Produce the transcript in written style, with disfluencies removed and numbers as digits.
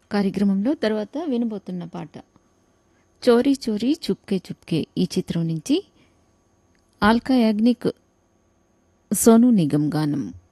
కార్యక్రమంలో తర్వాత వినబోతున్న పాట 'చోరీ చోరీ చుప్కే చుప్కే' ఈ చిత్రం నుంచి ఆల్కా యాగ్నిక్, సోనూ నిగమ్ గానం.